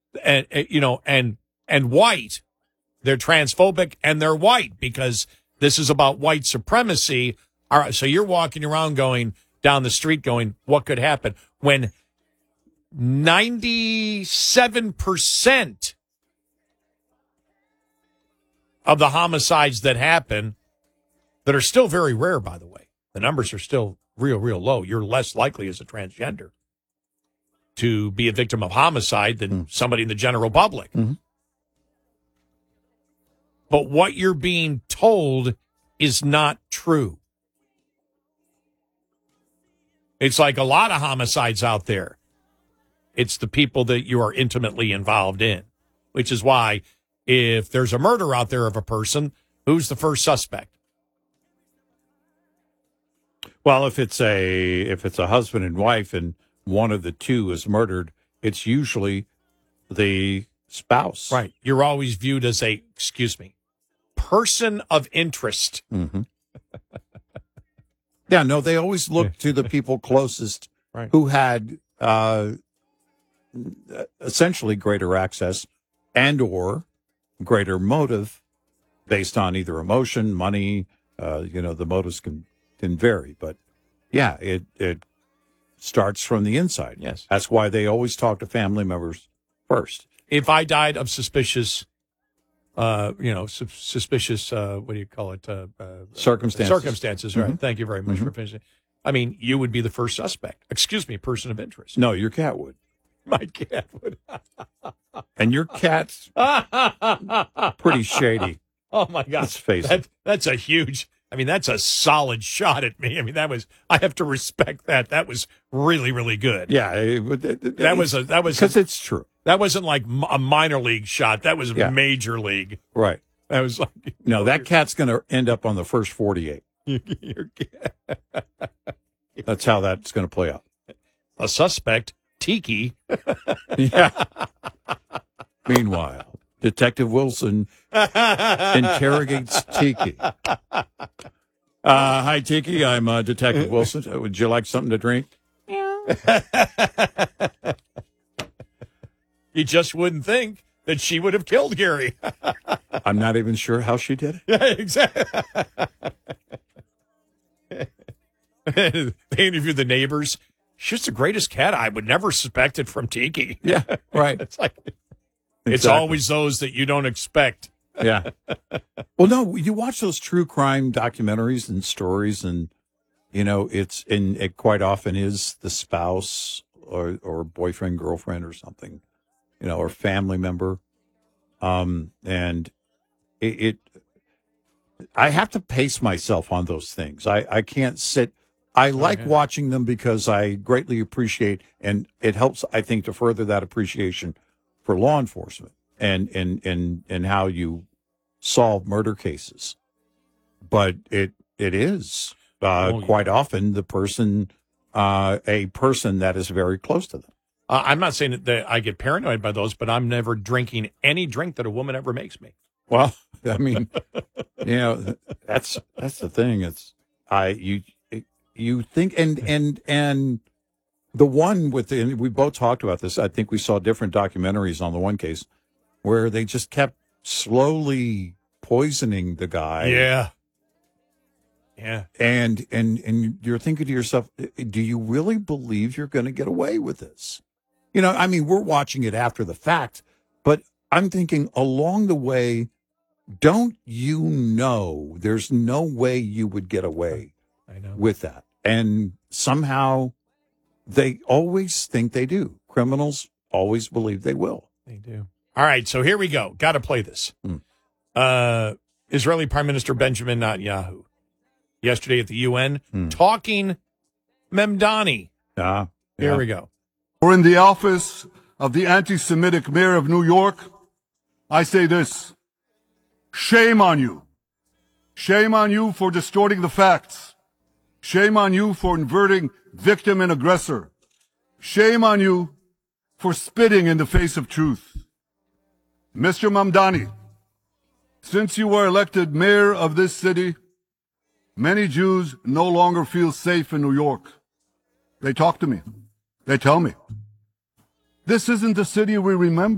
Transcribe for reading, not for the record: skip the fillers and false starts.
and white. They're transphobic and they're white because this is about white supremacy. All right, so you're walking around going down the street going, what could happen? When 97% of the homicides that happen, that are still very rare, by the way, the numbers are still real low. You're less likely as a transgender to be a victim of homicide than somebody in the general public. Mm-hmm. But what you're being told is not true. It's like a lot of homicides out there. It's the people that you are intimately involved in, which is why if there's a murder out there of a person, who's the first suspect? Well, if it's a husband and wife and one of the two is murdered, it's usually the spouse. Right. You're always viewed as a, person of interest. Mm-hmm. Yeah, no, they always look to the people closest who had essentially greater access and or greater motive based on either emotion, money. The motives can vary, but yeah, it starts from the inside. Yes, that's why they always talk to family members first. If I died of suspicious, suspicious, what do you call it? Circumstances. Circumstances, right? Mm-hmm. Thank you very much for finishing. I mean, you would be the first suspect. Person of interest. No, your cat would. My cat would. And your cat's pretty shady. Oh, my God. Let's face it. That's a huge... that's a solid shot at me. I have to respect that. That was really, really good. Yeah. That was because it's true. That wasn't like a minor league shot. That was major league. Right. That was like, no, that cat's going to end up on the first 48. That's how that's going to play out. A suspect, Tiki. Yeah. Meanwhile, Detective Wilson interrogates Tiki. Hi, Tiki. I'm Detective Wilson. Would you like something to drink? Yeah. You just wouldn't think that she would have killed Gary. I'm not even sure how she did it. Yeah, exactly. They interviewed the neighbors. She's the greatest cat. I would never suspect it from Tiki. Yeah, right. It's like... It's always those that you don't expect. Yeah. Well, no, you watch those true crime documentaries and stories, and it quite often is the spouse or boyfriend, girlfriend, or something, or family member. And I have to pace myself on those things. I can't sit. I like watching them because I greatly appreciate, and it helps, I think, to further that appreciation for law enforcement and how you solve murder cases. But it is quite often the person, a person that is very close to them. I'm not saying that I get paranoid by those, but I'm never drinking any drink that a woman ever makes me. Well, that's the thing. It's you think and the one we both talked about this. I think we saw different documentaries on the one case where they just kept slowly poisoning the guy. Yeah. Yeah. And you're thinking to yourself, do you really believe you're going to get away with this? We're watching it after the fact, but I'm thinking along the way, don't you know there's no way you would get away with that? And somehow they always think they do. Criminals always believe they will. They do. All right, so here we go. Got to play this. Israeli Prime Minister Benjamin Netanyahu, yesterday at the UN, talking Memdani. Here we go. Or in the office of the anti-Semitic mayor of New York, I say this: shame on you. Shame on you for distorting the facts. Shame on you for inverting victim and aggressor. Shame on you for spitting in the face of truth. Mr. Mamdani, since you were elected mayor of this city, many Jews no longer feel safe in New York. They talk to me. They tell me, this isn't the city we remember.